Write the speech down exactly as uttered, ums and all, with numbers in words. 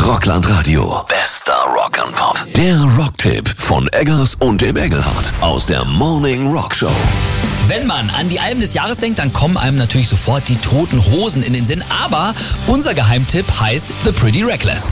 Rockland Radio. Bester Rock and Pop. Der Rocktipp von Eggers und dem Engelhardt aus der Morning Rock Show. Wenn man an die Alben des Jahres denkt, dann kommen einem natürlich sofort die Toten Hosen in den Sinn. Aber unser Geheimtipp heißt The Pretty Reckless.